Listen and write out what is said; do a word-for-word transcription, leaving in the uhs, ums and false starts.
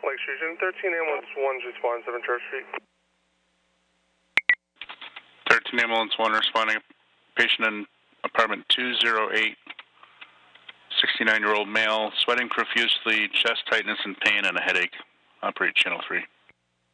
Lake Street, Unit thirteen Ambulance one, respond seven Church Street. thirteen Ambulance one responding. Patient in apartment two oh eight, sixty-nine-year-old male, sweating profusely, chest tightness and pain, and a headache. Operate channel three.